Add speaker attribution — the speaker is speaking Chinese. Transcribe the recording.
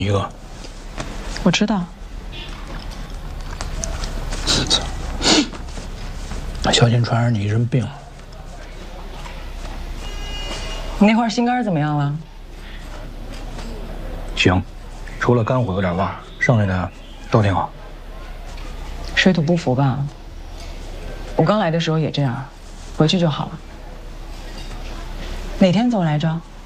Speaker 1: 一个。
Speaker 2: 我知道。
Speaker 1: 自责。小心传染你一身病。
Speaker 2: 你那块心肝怎么样了？
Speaker 1: 行，除了肝火有点旺，剩下的都挺好。
Speaker 2: 水土不服吧？我刚来的时候也这样，回去就好了。哪天走来着？